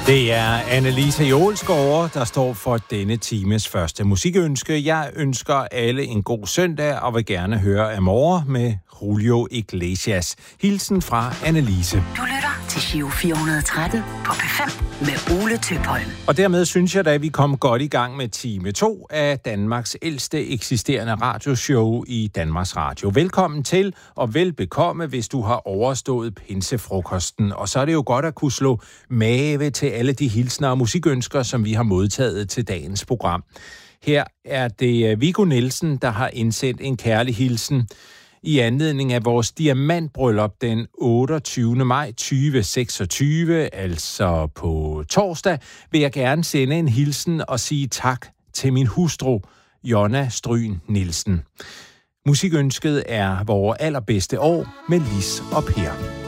Det er Annelise Jolsgaard, der står for denne times første musikønske. Jeg ønsker alle en god søndag og vil gerne høre Amore med Julio Iglesias. Hilsen fra Annelise. Du lytter til Giro 413 på P5 med Ole Tøpholm. Og dermed synes jeg da, at vi kom godt i gang med time 2 af Danmarks ældste eksisterende radioshow i Danmarks Radio. Velkommen til og velbekomme, hvis du har overstået pinsefrokosten. Og så er det jo godt at kunne slå mave til alle de hilsner og musikønsker, som vi har modtaget til dagens program. Her er det Viggo Nielsen, der har indsendt en kærlig hilsen. I anledning af vores diamantbryllup den 28. maj 2026, altså på torsdag, vil jeg gerne sende en hilsen og sige tak til min hustru, Jonna Stryn Nielsen. Musikønsket er vores allerbedste år med Lis og Per.